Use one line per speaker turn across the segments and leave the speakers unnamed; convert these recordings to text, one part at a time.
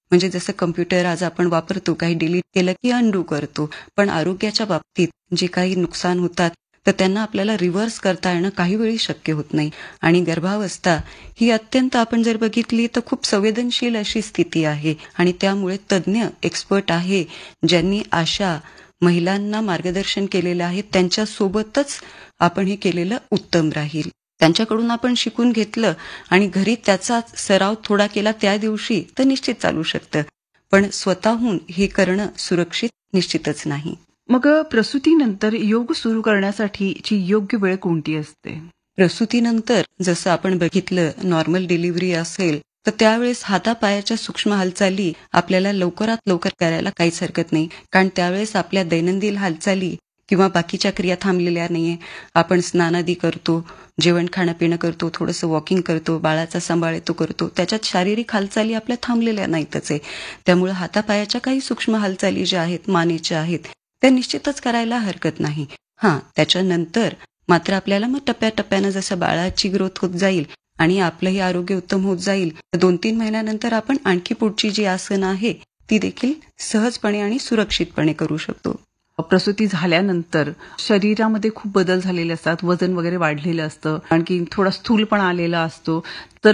म्हणजे जसं कम्प्युटर आज आपण वापरतो, काही डिलीट केलं की अनडू करतो. पण आरोग्याच्या बाबतीत जे काही नुकसान होतात, तर त्यांना आपल्याला रिव्हर्स करता येणं काही वेळी शक्य होत नाही. आणि गर्भावस्था ही अत्यंत आपण जर बघितली तर खूप संवेदनशील अशी स्थिती आहे आणि त्यामुळे तज्ज्ञ एक्सपर्ट आहे, ज्यांनी अशा महिलांना मार्गदर्शन केलेलं आहे, त्यांच्यासोबतच आपण हे केलेलं उत्तम राहील. त्यांच्याकडून आपण शिकून घेतलं आणि घरी त्याचा सराव थोडा केला त्या दिवशी तर निश्चित चालू शकतं. पण स्वतःहून हे करणं सुरक्षित निश्चितच नाही.
मग प्रसूतीनंतर योग सुरू करण्यासाठीची योग्य वेळ कोणती असते?
प्रसूतीनंतर जसं आपण बघितलं नॉर्मल डिलिव्हरी असेल तर त्यावेळेस हातापायाच्या सूक्ष्म हालचाली आपल्याला लवकरात लवकर करायला काहीच हरकत नाही. कारण त्यावेळेस आपल्या दैनंदिन हालचाली किंवा बाकीच्या क्रिया थांबलेल्या नाहीये. आपण स्नानादी करतो, जेवण खाणं पिणं करतो, थोडंसं वॉकिंग करतो, बाळाचा सांभाळ येतो करतो. त्याच्यात शारीरिक हालचाली आपल्या थांबलेल्या नाहीतच आहे. त्यामुळे हातापायाच्या काही सूक्ष्म हालचाली ज्या आहेत, मानेच्या आहेत, त्या निश्चितच करायला हरकत नाही. त्याच्यानंतर मात्र आपल्याला मग टप्प्याटप्प्यानं जसं बाळाची ग्रोथ होत जाईल आणि आपलंही आरोग्य उत्तम होत जाईल, तर 2-3 महिन्यानंतर आपण आणखी पुढची जी आसनं आहे ती देखील सहजपणे आणि सुरक्षितपणे करू शकतो.
प्रसूती झाल्यानंतर शरीरामध्ये खूप बदल झालेले असतात, वजन वगैरे वाढलेलं असतं, आणखी थोडा स्थूलपणा आलेला असतो. तर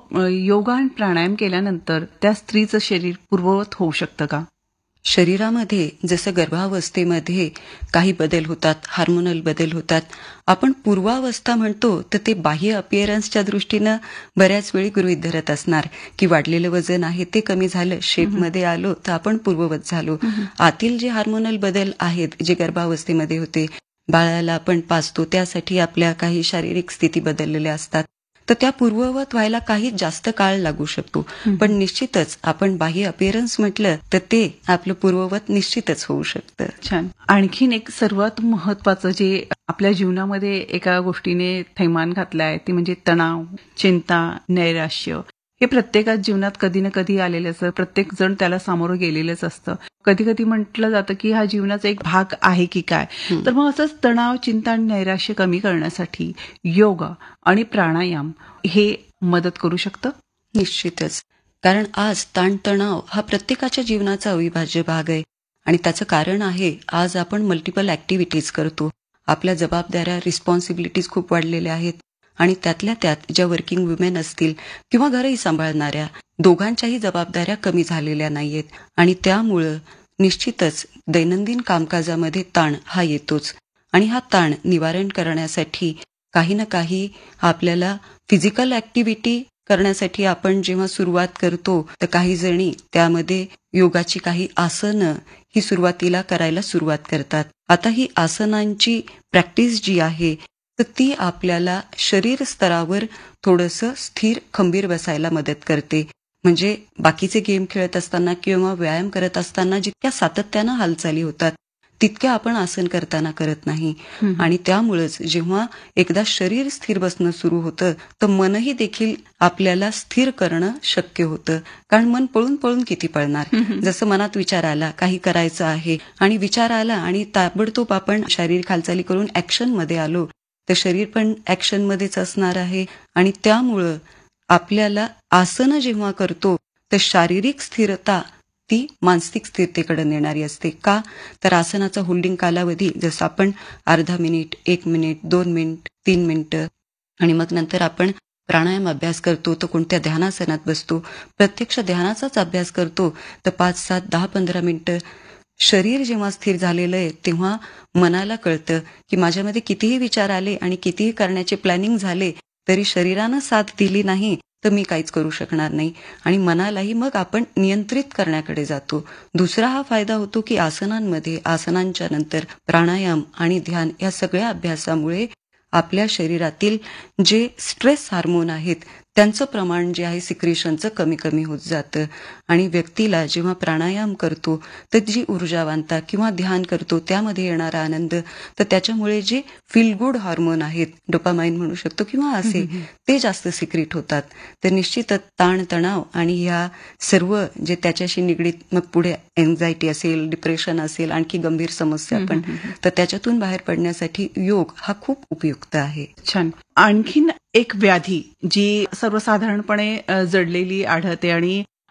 योगा आणि प्राणायाम केल्यानंतर त्या स्त्रीचं शरीर पूर्ववत होऊ शकतं का?
शरीरामध्ये जसं गर्भावस्थेमध्ये काही बदल होतात, हार्मोनल बदल होतात. आपण पूर्वावस्था म्हणतो तर ते बाह्य अपिअरन्सच्या दृष्टीनं बऱ्याच वेळी गृहीत धरत असणार की वाढलेलं वजन आहे ते कमी झालं, शेपमध्ये आलो तर आपण पूर्ववत झालो. आतील जे हार्मोनल बदल आहेत जे गर्भावस्थेमध्ये होते, बाळाला आपण पाजतो त्यासाठी आपल्या काही शारीरिक स्थिती बदललेल्या असतात, तर त्या पूर्ववत व्हायला काही जास्त काळ लागू शकतो. पण निश्चितच आपण बाह्य अपिअरन्स म्हटलं तर ते आपलं पूर्ववत निश्चितच होऊ शकतं.
छान. आणखीन एक सर्वात महत्वाचं जे आपल्या जीवनामध्ये एका गोष्टीने थैमान घातलं आहे ते म्हणजे तणाव, चिंता, नैराश्य. हे प्रत्येकाच जीवनात कधी ना कधी आलेलं असतं. प्रत्येक जण त्याला सामोरं गेलेलंच असतं. कधी कधी म्हटलं जातं की हा जीवनाचा एक भाग आहे की काय. तर मग असंच तणाव, चिंता आणि नैराश्य कमी करण्यासाठी योगा आणि प्राणायाम हे मदत करू शकतं?
निश्चितच. कारण आज ताणतणाव हा प्रत्येकाच्या जीवनाचा अविभाज्य भाग आहे आणि त्याचं कारण आहे आज आपण मल्टिपल ऍक्टिव्हिटीज करतो. आपल्या जबाबदाऱ्या, रिस्पॉन्सिबिलिटीज खूप वाढलेल्या आहेत आणि त्यातल्या त्यात ज्या वर्किंग वुमेन असतील किंवा घरही सांभाळणाऱ्या दोघांच्याही जबाबदाऱ्या कमी झालेल्या नाहीयेत आणि त्यामुळं निश्चितच दैनंदिन कामकाजामध्ये ताण हा येतोच आणि हा ताण निवारण करण्यासाठी काही ना काही आपल्याला फिजिकल ऍक्टिव्हिटी करण्यासाठी आपण जेव्हा सुरुवात करतो तर काही जणी त्यामध्ये योगाची काही आसनं ही सुरुवातीला करायला सुरुवात करतात. आता ही आसनांची प्रॅक्टिस जी आहे तर ती आपल्याला शरीर स्तरावर थोडंसं स्थिर खंबीर बसायला मदत करते. म्हणजे बाकीचे गेम खेळत असताना किंवा व्यायाम करत असताना जितक्या सातत्यानं हालचाली होतात तितक्या आपण आसन करताना करत नाही. आणि त्यामुळेच जेव्हा एकदा शरीर स्थिर बसणं सुरू होतं तर मनही देखील आपल्याला स्थिर करणं शक्य होतं. कारण मन पळून पळून किती पळणार. जसं मनात विचार आला काही करायचं आहे आणि विचार आला आणि ताबडतोब आपण शारीरिक हालचाली करून ऍक्शनमध्ये आलो तर शरीर पण ऍक्शनमध्येच असणार आहे आणि त्यामुळं आपल्याला आसनं जेव्हा करतो तर शारीरिक स्थिरता ती मानसिक स्थिरतेकडे नेणारी असते. का तर आसनाचा होल्डिंग कालावधी जसं आपण अर्धा मिनिट, 1 मिनिट, 2 मिनिट, 3 मिनिटं आणि मग नंतर आपण प्राणायाम अभ्यास करतो तर कोणत्या ध्यानासनात बसतो, प्रत्यक्ष ध्यानाचाच अभ्यास करतो तर 5, 7, 10, 15 मिनिटं शरीर जेव्हा स्थिर झालेलं आहे तेव्हा मनाला कळतं की माझ्यामध्ये कितीही विचार आले आणि कितीही करण्याचे प्लॅनिंग झाले तरी शरीरानं साथ दिली नाही तर मी काहीच करू शकणार नाही आणि मनालाही मग आपण नियंत्रित करण्याकडे जातो. दुसरा हा फायदा होतो की आसनांमध्ये आसनांच्या नंतर प्राणायाम आणि ध्यान या सगळ्या अभ्यासामुळे आपल्या शरीरातील जे स्ट्रेस हार्मोन आहेत त्यांचं प्रमाण जे आहे सिक्रेशनचं कमी कमी होत जातं आणि व्यक्तीला जेव्हा प्राणायाम करतो तर जी ऊर्जावानता किंवा ध्यान करतो त्यामध्ये येणारा आनंद तर त्याच्यामुळे जे फील गुड हार्मोन आहेत डोपामाइन म्हणू शकतो किंवा असे ते जास्त सिक्रेट होतात. तर निश्चितच ताणतणाव आणि ह्या सर्व जे त्याच्याशी निगडीत मग पुढे एन्झायटी असेल, डिप्रेशन असेल, आणखी गंभीर समस्या पण तर त्याच्यातून बाहेर पडण्यासाठी योग हा खूप उपयुक्त आहे.
छान. आणखीन एक व्याधी जी सर्वसाधारणपणे जडलेली आढळते आणि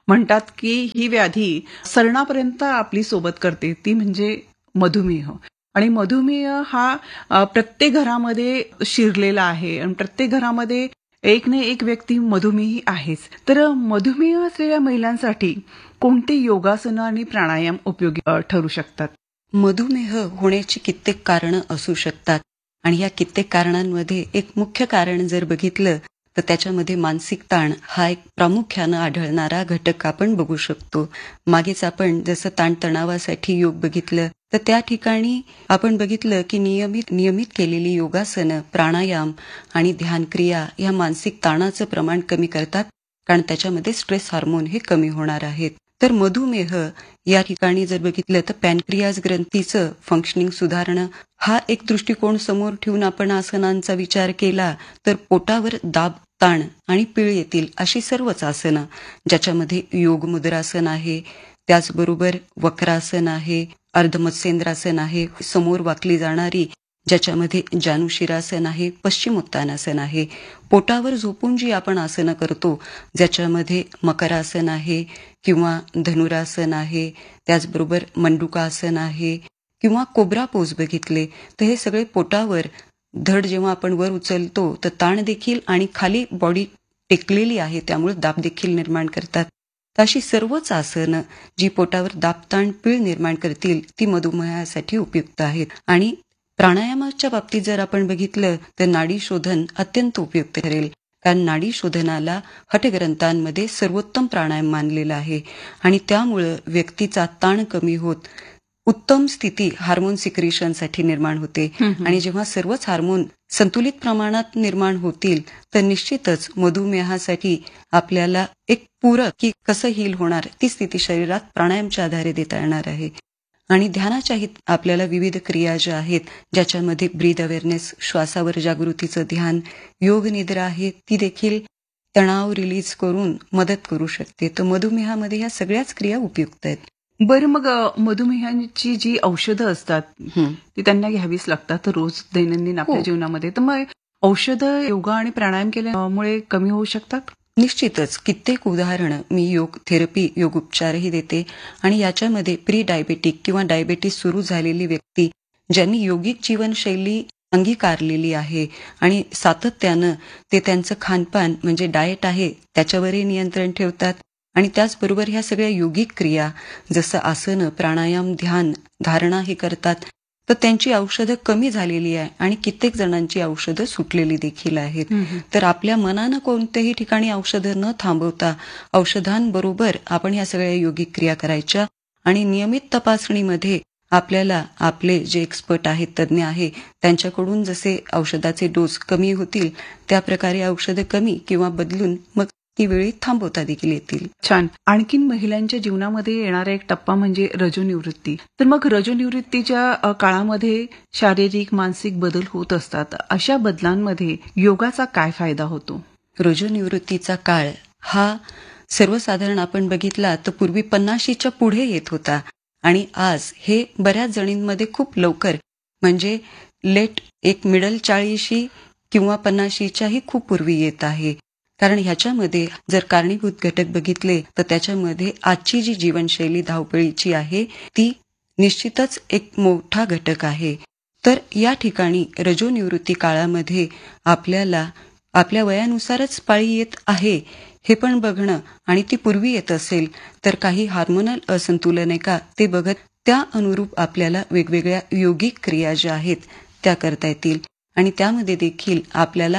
म्हणतात की ही व्याधी सरणापर्यंत आपली सोबत करते, ती म्हणजे मधुमेह. आणि मधुमेह हा प्रत्येक घरामध्ये शिरलेला आहे आणि प्रत्येक घरामध्ये एक ना एक व्यक्ती मधुमेही आहेच. तर मधुमेह असलेल्या महिलांसाठी कोणते योगासनं आणि प्राणायाम उपयोगी ठरू शकतात?
मधुमेह होण्याची कित्येक कारणं असू शकतात आणि या कित्येक कारणांमध्ये एक मुख्य कारण जर बघितलं तर त्याच्यामध्ये मानसिक ताण हा एक प्रामुख्यानं आढळणारा घटक आपण बघू शकतो. मागेच आपण जसं ताणतणावासाठी योग बघितलं तर त्या ठिकाणी आपण बघितलं की नियमित केलेली योगासनं, प्राणायाम आणि ध्यानक्रिया या मानसिक ताणाचं प्रमाण कमी करतात, कारण त्याच्यामध्ये स्ट्रेस हार्मोन हे कमी होणार आहेत. तर मधुमेह या ठिकाणी जर बघितलं तर पॅनक्रियाज ग्रंथीचं फंक्शनिंग सुधारणं हा एक दृष्टिकोन समोर ठेवून आपण आसनांचा विचार केला तर पोटावर दाब, ताण आणि पीळ येतील अशी सर्वच आसनं, ज्याच्यामध्ये योग मुद्रासन आहे, त्याचबरोबर वक्रासन आहे, अर्धमत्स्येंद्रासन आहे, समोर वाकली जाणारी ज्याच्यामध्ये जानुशिरासन आहे, पश्चिमोत्तानासन आहे, पोटावर झोपून जी आपण आसनं करतो ज्याच्यामध्ये मकरासन आहे किंवा धनुरासन आहे, त्याचबरोबर मंडुकासन आहे किंवा कोब्रा पोज बघितले तर हे सगळे पोटावर धड जेव्हा आपण वर उचलतो तर ताण देखील आणि खाली बॉडी टेकलेली आहे त्यामुळे दाब देखील निर्माण करतात. तर अशी सर्वच आसनं जी पोटावर दाब, ताण, पीळ निर्माण करतील ती मधुमेहासाठी उपयुक्त आहेत. आणि प्राणायामाच्या बाबतीत जर आपण बघितलं तर नाडी शोधन अत्यंत उपयुक्त ठरेल, कारण नाडी शोधनाला हठग्रंथांमध्ये सर्वोत्तम प्राणायाम मानलेला आहे आणि त्यामुळं व्यक्तीचा ताण कमी होत उत्तम स्थिती हार्मोन सिक्रेशनसाठी निर्माण होते. आणि जेव्हा सर्वच हार्मोन संतुलित प्रमाणात निर्माण होतील तर निश्चितच मधुमेहासाठी आपल्याला एक पूरक की कसं हील होणार ती स्थिती शरीरात प्राणायामच्या आधारे देता येणार आहे. आणि ध्यानाच्याही आपल्याला विविध क्रिया ज्या आहेत ज्याच्यामध्ये ब्रीथ अवेअरनेस, श्वासावर जागृतीचं ध्यान, योग निद्रा आहे ती देखील तणाव रिलीज करून मदत करू शकते. तर मधुमेहामध्ये ह्या सगळ्याच क्रिया उपयुक्त आहेत.
बरं, मग मधुमेहाची जी औषधं असतात ती त्यांना घ्यावीच लागतात रोज दैनंदिन आपल्या जीवनामध्ये. तर मग औषधं योगा आणि प्राणायाम केल्यामुळे कमी होऊ शकतात?
निश्चितच कित्येक उदाहरणं मी योग थेरपी, योग उपचारही देते आणि याच्यामध्ये प्री डायबेटिक किंवा डायबेटीस सुरू झालेली व्यक्ती ज्यांनी योगिक जीवनशैली अंगीकारलेली आहे आणि सातत्यानं ते त्यांचं खानपान म्हणजे डाएट आहे त्याच्यावरही नियंत्रण ठेवतात आणि त्याचबरोबर ह्या सगळ्या योगिक क्रिया जसं आसनं, प्राणायाम, ध्यान, धारणा हे करतात तर त्यांची औषधं कमी झालेली आहे आणि कित्येक जणांची औषधं सुटलेली देखील आहेत. तर आपल्या मनानं कोणत्याही ठिकाणी औषधं न थांबवता औषधांबरोबर आपण ह्या सगळ्या योगिक क्रिया करायच्या आणि नियमित तपासणीमध्ये आपल्याला आपले जे एक्सपर्ट आहेत, तज्ज्ञ आहे त्यांच्याकडून जसे औषधाचे डोस कमी होतील त्या प्रकारे औषधं कमी किंवा बदलून मग ती वेळी थांबवता देखील येतील.
छान. आणखीन महिलांच्या जीवनामध्ये येणारा एक टप्पा म्हणजे रजोनिवृत्ती. तर मग रजोनिवृत्तीच्या काळामध्ये शारीरिक, मानसिक बदल होत असतात. अशा बदलांमध्ये योगाचा काय फायदा होतो?
रजोनिवृत्तीचा काळ हा सर्वसाधारण आपण बघितला तर पूर्वी 50च्या पुढे येत होता आणि आज हे बऱ्याच जणींमध्ये खूप लवकर म्हणजे लेट एक मिडल 40 किंवा 50च्याही खूप पूर्वी येत आहे. कारण ह्याच्यामध्ये जर कारणीभूत घटक बघितले तर त्याच्यामध्ये आजची जी जीवनशैली धावपळीची आहे ती निश्चितच एक मोठा घटक आहे. तर या ठिकाणी रजोनिवृत्ती काळामध्ये आपल्याला आपल्या वयानुसारच पाळी येत आहे हे पण बघणं आणि ती पूर्वी येत असेल तर काही हार्मोनल असंतुलन आहे का ते बघत त्या अनुरूप आपल्याला वेगवेगळ्या योगिक क्रिया ज्या आहेत त्या करता येतील. आणि त्यामध्ये देखील आपल्याला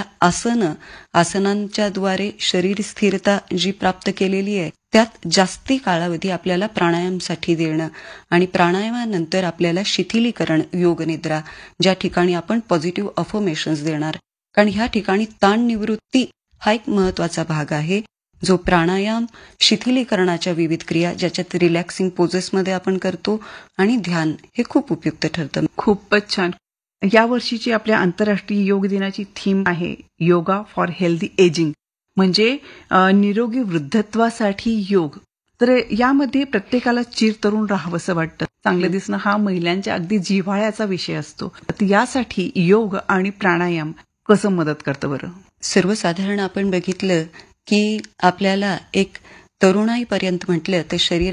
आसनांच्या द्वारे शरीर स्थिरता जी प्राप्त केलेली आहे त्यात जास्ती कालावधी आपल्याला प्राणायामसाठी देणं आणि प्राणायामानंतर आपल्याला शिथिलीकरण, योग निद्रा ज्या ठिकाणी आपण पॉझिटिव्ह अफर्मेशन्स देणार, कारण ह्या ठिकाणी ताण निवृत्ती हा एक महत्वाचा भाग आहे जो प्राणायाम, शिथिलीकरणाच्या विविध क्रिया ज्याच्यात रिलॅक्सिंग पोजेसमध्ये आपण करतो आणि ध्यान हे खूप उपयुक्त ठरतं.
खूपच छान. या वर्षीची आपल्या आंतरराष्ट्रीय योग दिनाची थीम आहे योगा फॉर हेल्दी एजिंग, म्हणजे निरोगी वृद्धत्वासाठी योग. तर यामध्ये प्रत्येकाला चिरतरुण राहावंसं वाटतं, चांगलं दिसणं हा महिलांच्या अगदी जिव्हाळ्याचा विषय असतो. तर यासाठी योग आणि प्राणायाम कसं मदत करतं बरं?
सर्वसाधारण आपण बघितलं की आपल्याला एक तरुणाईपर्यंत म्हटलं तर शरीर